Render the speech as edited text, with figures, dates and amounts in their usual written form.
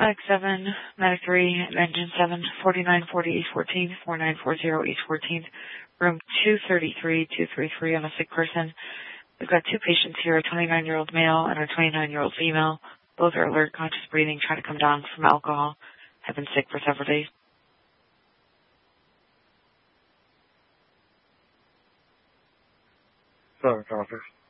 Medic 7, Medic 3, Engine 7, 4940 East 14th, 4940 East 14th, room 233 on a sick person. We've got two patients here, a 29-year-old male and a 29-year-old female. Both are alert, conscious breathing, trying to come down from alcohol. Have been sick for several days. Seven, copy.